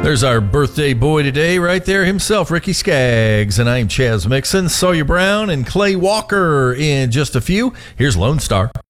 There's our birthday boy today, right there himself, Ricky Skaggs. And I'm Chaz Mixon, Sawyer Brown, and Clay Walker in just a few. Here's Lone Star.